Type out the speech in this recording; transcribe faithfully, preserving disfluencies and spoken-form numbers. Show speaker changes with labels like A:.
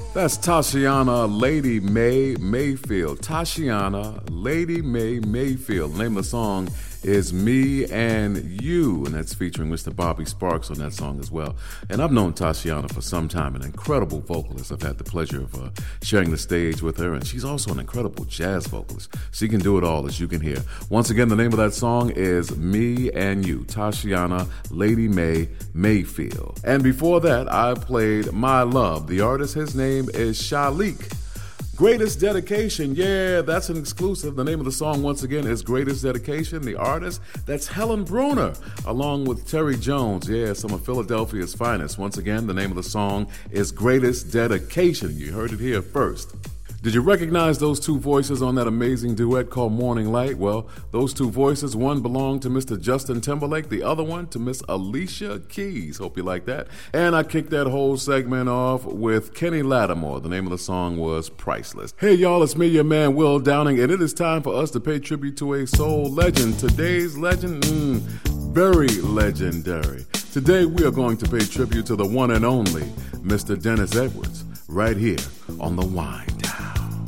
A: That's Tashiana Lady Mae Mayfield. Tashiana Lady Mae Mayfield. The name of the song is Me and You, and that's featuring Mister Bobby Sparks on that song as well. And I've known Tashiana for some time, an incredible vocalist. I've had the pleasure of uh, sharing the stage with her, and she's also an incredible jazz vocalist. She can do it all, as you can hear. Once again, the name of that song is Me and You, Tashiana Lady Mae Mayfield. And before that, I played My Love. The artist, his name is Shalik. Greatest Dedication, yeah, that's an exclusive. The name of the song, once again, is Greatest Dedication. The artist, that's Helen Bruner, along with Terry Jones, yeah, some of Philadelphia's finest. Once again, the name of the song is Greatest Dedication. You heard it here first. Did you recognize those two voices on that amazing duet called Morning Light? Well, those two voices, one belonged to Mister Justin Timberlake, the other one to Miss Alicia Keys. Hope you like that. And I kicked that whole segment off with Kenny Lattimore. The name of the song was Priceless. Hey, y'all, it's me, your man, Will Downing, and it is time for us to pay tribute to a soul legend. Today's legend, mm, very legendary. Today, we are going to pay tribute to the one and only Mister Dennis Edwards, right here on The Wine.